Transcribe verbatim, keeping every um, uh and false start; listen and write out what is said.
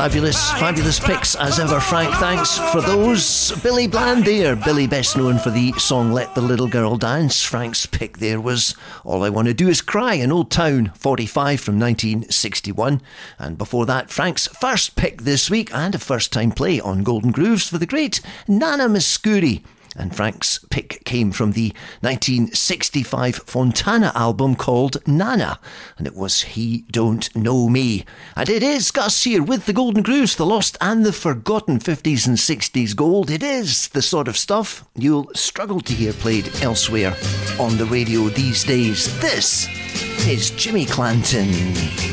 Fabulous, fabulous picks as ever, Frank. Thanks for those. Billy Bland there. Billy, best known for the song Let the Little Girl Dance. Frank's pick there was All I Want to Do Is Cry in Old Town forty-five from nineteen sixty-one. And before that, Frank's first pick this week and a first time play on Golden Grooves for the great Nana Mouskouri. And Frank's pick came from the nineteen sixty-five Fontana album called Nana, and it was He Don't Know Me. And it is Gus here with the Golden Grooves, the lost and the forgotten fifties and sixties gold. It is the sort of stuff you'll struggle to hear played elsewhere on the radio these days. This is Jimmy Clanton.